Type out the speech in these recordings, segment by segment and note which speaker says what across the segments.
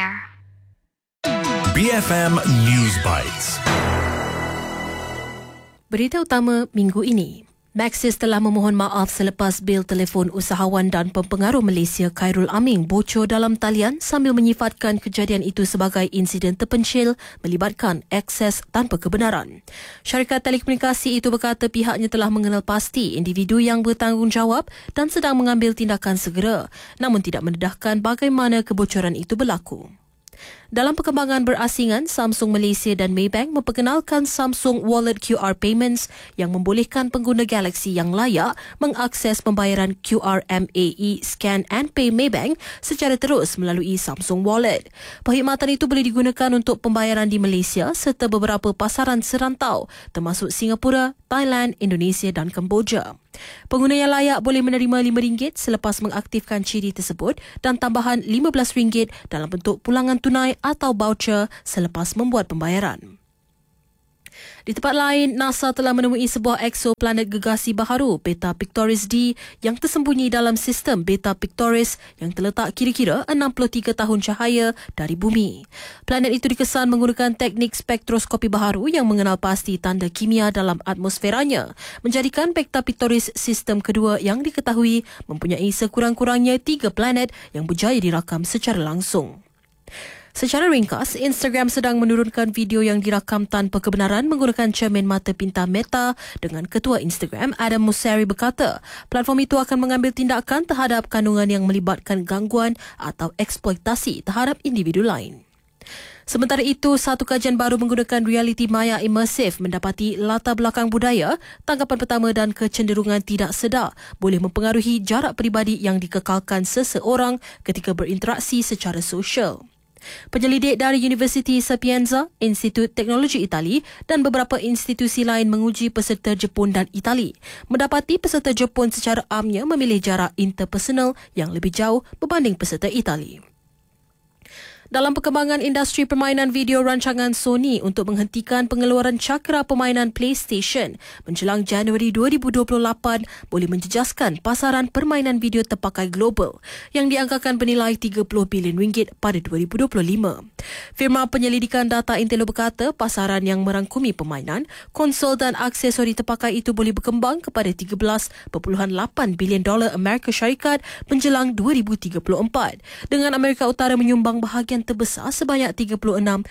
Speaker 1: air.
Speaker 2: BFM News Bites.
Speaker 3: Berita utama minggu ini. Maxis telah memohon maaf selepas bil telefon usahawan dan pempengaruh Malaysia Khairul Aming bocor dalam talian sambil menyifatkan kejadian itu sebagai insiden terpencil melibatkan akses tanpa kebenaran. Syarikat telekomunikasi itu berkata pihaknya telah mengenal pasti individu yang bertanggungjawab dan sedang mengambil tindakan segera, namun tidak mendedahkan bagaimana kebocoran itu berlaku. Dalam perkembangan berasingan, Samsung Malaysia dan Maybank memperkenalkan Samsung Wallet QR Payments yang membolehkan pengguna Galaxy yang layak mengakses pembayaran QR MAE Scan and Pay Maybank secara terus melalui Samsung Wallet. Perkhidmatan itu boleh digunakan untuk pembayaran di Malaysia serta beberapa pasaran serantau termasuk Singapura, Thailand, Indonesia dan Kemboja. Pengguna yang layak boleh menerima RM5 selepas mengaktifkan ciri tersebut dan tambahan RM15 dalam bentuk pulangan tunai atau voucher selepas membuat pembayaran. Di tempat lain, NASA telah menemui sebuah eksoplanet gegasi baharu, Beta Pictoris D, yang tersembunyi dalam sistem Beta Pictoris yang terletak kira-kira 63 tahun cahaya dari bumi. Planet itu dikesan menggunakan teknik spektroskopi baharu yang mengenal pasti tanda kimia dalam atmosferanya, menjadikan Beta Pictoris sistem kedua yang diketahui mempunyai sekurang-kurangnya 3 planet yang berjaya dirakam secara langsung. Secara ringkas, Instagram sedang menurunkan video yang dirakam tanpa kebenaran menggunakan cermin mata pintar Meta dengan ketua Instagram Adam Mosseri berkata platform itu akan mengambil tindakan terhadap kandungan yang melibatkan gangguan atau eksploitasi terhadap individu lain. Sementara itu, satu kajian baru menggunakan realiti maya imersif mendapati latar belakang budaya, tanggapan pertama dan kecenderungan tidak sedar boleh mempengaruhi jarak peribadi yang dikekalkan seseorang ketika berinteraksi secara sosial. Penyelidik dari Universiti Sapienza, Institut Teknologi Itali dan beberapa institusi lain menguji peserta Jepun dan Itali. Mendapati peserta Jepun secara amnya memilih jarak interpersonal yang lebih jauh berbanding peserta Itali. Dalam perkembangan industri permainan video, rancangan Sony untuk menghentikan pengeluaran cakera permainan PlayStation menjelang Januari 2028 boleh menjejaskan pasaran permainan video terpakai global yang diangkakan bernilai RM30 bilion pada 2025. Firma penyelidikan data Intel berkata pasaran yang merangkumi permainan, konsol dan aksesori terpakai itu boleh berkembang kepada $13.8 bilion Amerika Syarikat menjelang 2034, dengan Amerika Utara menyumbang bahagian terbesar sebanyak 36.8%.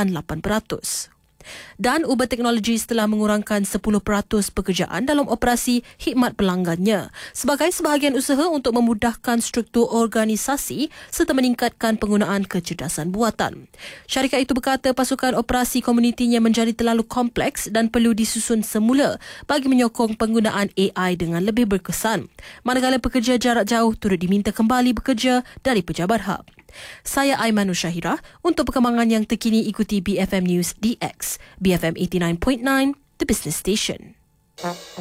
Speaker 3: Dan Uber Technologies telah mengurangkan 10% pekerjaan dalam operasi khidmat pelanggannya sebagai sebahagian usaha untuk memudahkan struktur organisasi serta meningkatkan penggunaan kecerdasan buatan. Syarikat itu berkata pasukan operasi komunitinya menjadi terlalu kompleks dan perlu disusun semula bagi menyokong penggunaan AI dengan lebih berkesan, manakala pekerja jarak jauh turut diminta kembali bekerja dari pejabat hub. Saya Aiman Nusyahira. Untuk perkembangan yang terkini ikuti BFM News di X, BFM 89.9, The Business Station.